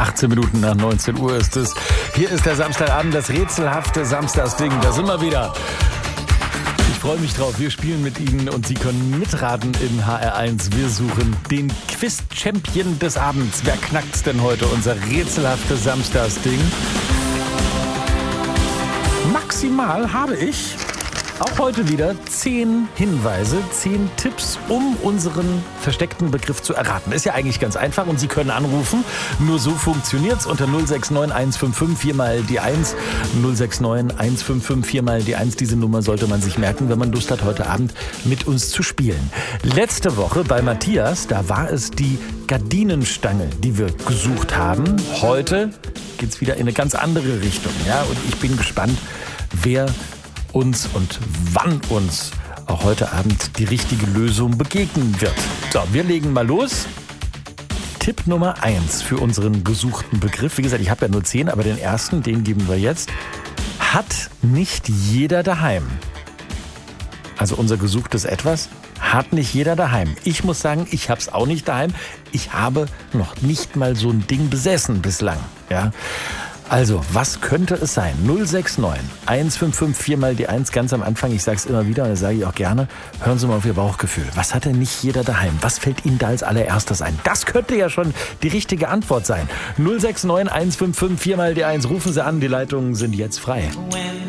18 Minuten nach 19 Uhr ist es. Hier ist der Samstagabend, das rätselhafte Samstagsding. Da sind wir wieder. Ich freue mich drauf. Wir spielen mit Ihnen und Sie können mitraten in HR1. Wir suchen den Quiz-Champion des Abends. Wer knackt's denn heute? Unser rätselhaftes Samstagsding. Maximal habe ich auch heute wieder 10 Hinweise, 10 Tipps, um unseren versteckten Begriff zu erraten. Ist ja eigentlich ganz einfach und Sie können anrufen. Nur so funktioniert's unter 069 155 4 mal die 1. 069 155 4 mal die 1. Diese Nummer sollte man sich merken, wenn man Lust hat, heute Abend mit uns zu spielen. Letzte Woche bei Matthias, da war es die Gardinenstange, die wir gesucht haben. Heute geht's wieder in eine ganz andere Richtung. Ja? Und ich bin gespannt, wer uns und wann uns auch heute Abend die richtige Lösung begegnen wird. So, wir legen mal los. Tipp Nummer 1 für unseren gesuchten Begriff. Wie gesagt, ich habe ja nur 10, aber den ersten, den geben wir jetzt. Hat nicht jeder daheim. Also unser gesuchtes Etwas hat nicht jeder daheim. Ich muss sagen, ich habe es auch nicht daheim. Ich habe noch nicht mal so ein Ding besessen bislang. Ja. Also, was könnte es sein? 069 155 4 mal die 1, ganz am Anfang, ich sage es immer wieder und das sage ich auch gerne, hören Sie mal auf Ihr Bauchgefühl. Was hat denn nicht jeder daheim? Was fällt Ihnen da als allererstes ein? Das könnte ja schon die richtige Antwort sein. 069 155 4 mal die 1, rufen Sie an, die Leitungen sind jetzt frei.